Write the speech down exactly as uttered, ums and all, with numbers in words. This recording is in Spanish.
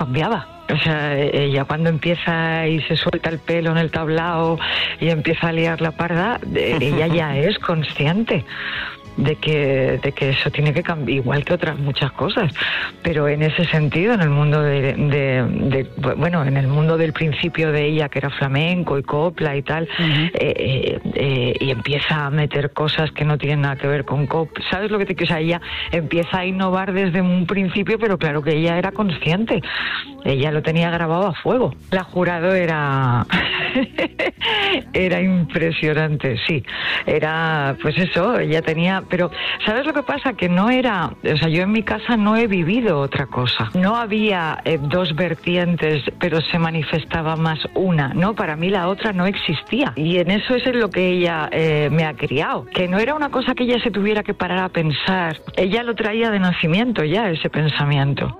cambiaba. O sea, ella cuando empieza y se suelta el pelo en el tablao y empieza a liar la parda, ella ya es consciente de que de que eso tiene que cambiar, igual que otras muchas cosas, pero en ese sentido, en el mundo de, de, de bueno, en el mundo del principio de ella, que era flamenco y copla y tal, uh-huh. eh, eh, y empieza a meter cosas que no tienen nada que ver con copla, ¿sabes lo que te quiero? O sea, ella empieza a innovar desde un principio, pero claro que ella era consciente, ella lo tenía grabado a fuego. La Jurado era era impresionante, sí, era, pues eso, ella tenía. Pero, ¿sabes lo que pasa? Que no era... O sea, yo en mi casa no he vivido otra cosa. No había eh, dos vertientes, pero se manifestaba más una, ¿no? Para mí la otra no existía. Y en eso es en lo que ella eh, me ha criado. Que no era una cosa que ella se tuviera que parar a pensar. Ella lo traía de nacimiento ya, ese pensamiento.